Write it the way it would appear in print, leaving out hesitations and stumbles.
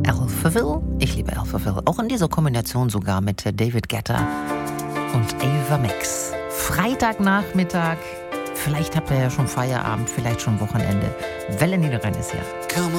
Alphaville. Ich liebe Alphaville. Auch in dieser Kombination sogar mit David Guetta und Ava Max. Freitagnachmittag. Vielleicht habt ihr ja schon Feierabend, vielleicht schon Wochenende. Welle Niederrhein ist hier.